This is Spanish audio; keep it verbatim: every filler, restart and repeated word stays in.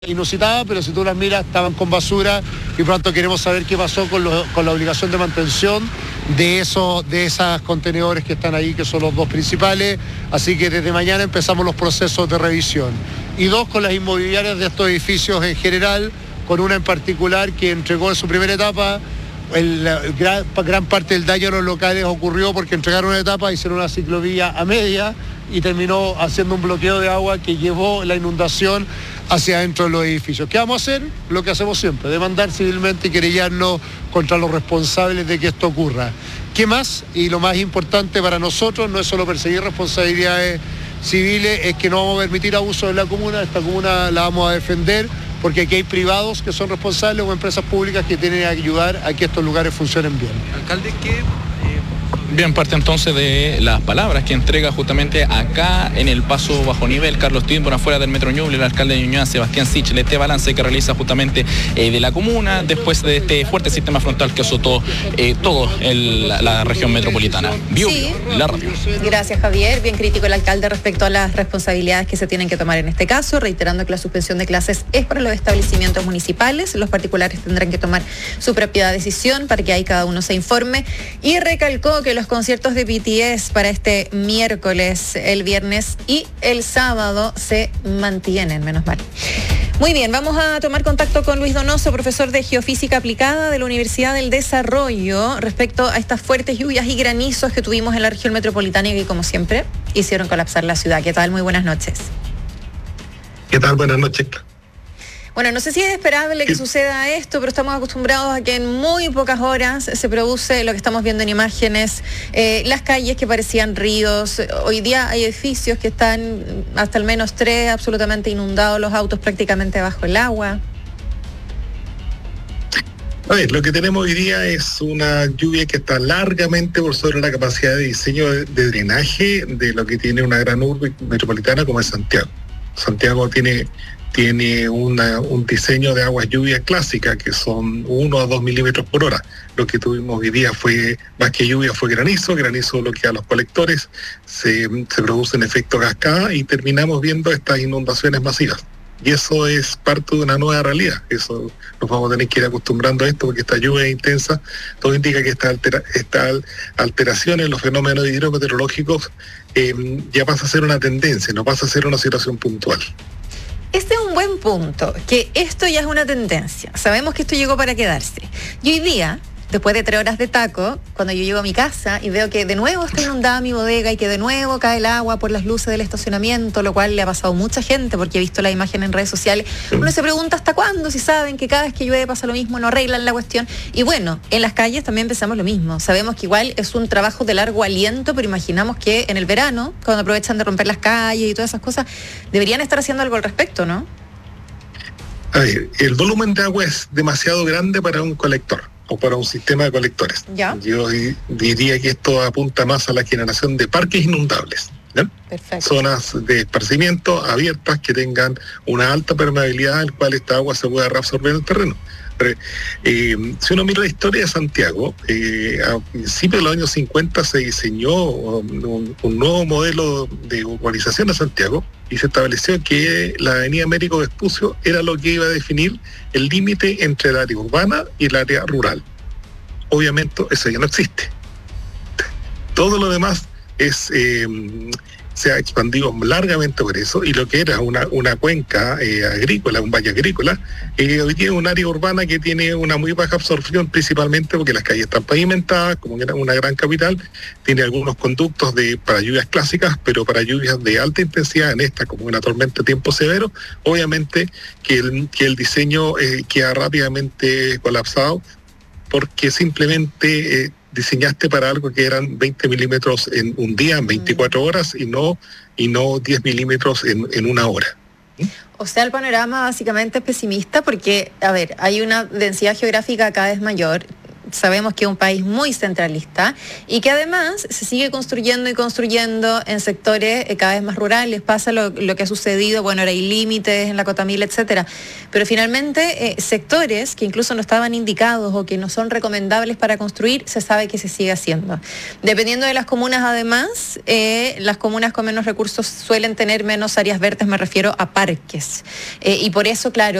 inusitada, pero si tú las miras estaban con basura y pronto queremos saber qué pasó con, lo, con la obligación de mantención de esos de esos contenedores que están ahí, que son los dos principales, así que desde mañana empezamos los procesos de revisión. Y dos, con las inmobiliarias de estos edificios en general, con una en particular que entregó en su primera etapa. El, el gran, gran parte del daño a los locales ocurrió porque entregaron una etapa, hicieron una ciclovía a media y terminó haciendo un bloqueo de agua que llevó la inundación hacia adentro de los edificios. ¿Qué vamos a hacer? Lo que hacemos siempre, demandar civilmente y querellarnos contra los responsables de que esto ocurra. ¿Qué más? Y lo más importante para nosotros no es solo perseguir responsabilidades civiles, es que no vamos a permitir abuso de la comuna. Esta comuna la vamos a defender, porque aquí hay privados que son responsables o empresas públicas que tienen que ayudar a que estos lugares funcionen bien. Alcalde, ¿qué? Bien, parte entonces de las palabras que entrega justamente acá en el paso bajo nivel Carlos Timbón, afuera del Metro Ñuble, el alcalde de Ñuñoa, Sebastián Sichel, este balance que realiza justamente eh, de la comuna después de este fuerte sistema frontal que azotó eh, todo el, la, la región metropolitana. Bio, sí. Bio, la radio. Gracias, Javier. Bien crítico el alcalde respecto a las responsabilidades que se tienen que tomar en este caso, reiterando que la suspensión de clases es para los establecimientos municipales. Los particulares tendrán que tomar su propia decisión para que ahí cada uno se informe, y recalcó que los conciertos de B T S para este miércoles, el viernes y el sábado se mantienen, menos mal. Muy bien, vamos a tomar contacto con Luis Donoso, profesor de Geofísica Aplicada de la Universidad del Desarrollo, respecto a estas fuertes lluvias y granizos que tuvimos en la región metropolitana y que, como siempre, hicieron colapsar la ciudad. ¿Qué tal? Muy buenas noches. ¿Qué tal? Buenas noches. Bueno, no sé si es esperable que suceda esto, pero estamos acostumbrados a que en muy pocas horas se produce lo que estamos viendo en imágenes, eh, las calles que parecían ríos. Hoy día hay edificios que están hasta al menos tres absolutamente inundados, los autos prácticamente bajo el agua. A ver, lo que tenemos hoy día es una lluvia que está largamente por sobre la capacidad de diseño de, de drenaje de lo que tiene una gran urbe metropolitana como es Santiago. Santiago tiene... tiene una, un diseño de aguas lluvias clásica que son uno a dos milímetros por hora. Lo que tuvimos hoy día fue, más que lluvia, fue granizo, granizo bloquea los colectores, se, se producen efectos cascada y terminamos viendo estas inundaciones masivas. Y eso es parte de una nueva realidad. Eso nos vamos a tener que ir acostumbrando a esto, porque esta lluvia es intensa. Todo indica que esta, altera, esta alteración en los fenómenos hidrometeorológicos eh, ya pasa a ser una tendencia, no pasa a ser una situación puntual. Este es un buen punto, que esto ya es una tendencia. Sabemos que esto llegó para quedarse. Y hoy día, después de tres horas de taco, cuando yo llego a mi casa y veo que de nuevo está inundada mi bodega y que de nuevo cae el agua por las luces del estacionamiento, lo cual le ha pasado a mucha gente porque he visto la imagen en redes sociales, uno se pregunta hasta cuándo, si saben que cada vez que llueve pasa lo mismo, no arreglan la cuestión. Y bueno, en las calles también pensamos lo mismo. Sabemos que igual es un trabajo de largo aliento, pero imaginamos que en el verano, cuando aprovechan de romper las calles y todas esas cosas, deberían estar haciendo algo al respecto, ¿no? A ver, el volumen de agua es demasiado grande para un colector o para un sistema de colectores. ¿Ya? Yo diría que esto apunta más a la generación de parques inundables, ¿ya? Perfecto. Zonas de esparcimiento abiertas que tengan una alta permeabilidad, al cual esta agua se pueda reabsorber en el terreno. Eh, si uno mira la historia de Santiago, eh, a principios de los años cincuenta se diseñó un, un nuevo modelo de urbanización de Santiago y se estableció que la avenida Américo Vespucio era lo que iba a definir el límite entre el área urbana y el área rural. Obviamente eso ya no existe. Todo lo demás es... Eh, se ha expandido largamente por eso, y lo que era una, una cuenca eh, agrícola, un valle agrícola, eh, hoy día es un área urbana que tiene una muy baja absorción, principalmente porque las calles están pavimentadas, como era una gran capital, tiene algunos conductos de, para lluvias clásicas, pero para lluvias de alta intensidad, en esta como una tormenta de tiempo severo, obviamente que el, que el diseño eh, queda rápidamente colapsado, porque simplemente... Eh, diseñaste para algo que eran veinte milímetros en un día, en veinticuatro horas, y no y no diez milímetros en, en una hora. O sea, el panorama básicamente es pesimista porque, a ver, hay una densidad geográfica cada vez mayor. sabemos que es un país muy centralista y que además se sigue construyendo y construyendo en sectores eh, cada vez más rurales. Pasa lo, lo que ha sucedido, bueno, ahora hay límites en la Cotamil, etcétera, pero finalmente eh, sectores que incluso no estaban indicados o que no son recomendables para construir, se sabe que se sigue haciendo. Dependiendo de las comunas, además, eh, las comunas con menos recursos suelen tener menos áreas verdes, me refiero a parques, eh, y por eso, claro,